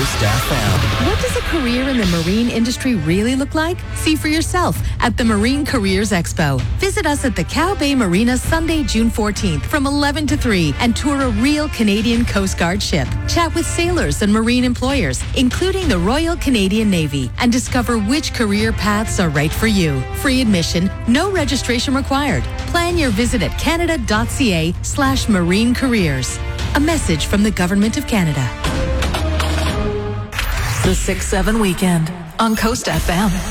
Coast FM. What does a career in the marine industry really look like? See for yourself at the Marine Careers Expo. Visit us at the Cow Bay Marina Sunday, June 14th from 11 to 3 and tour a real Canadian Coast Guard ship. Chat with sailors and marine employers, including the Royal Canadian Navy, and discover which career paths are right for you. Free admission, no registration required. Plan your visit at canada.ca/marine careers. A message from the Government of Canada. The 6-7 Weekend on Coast FM.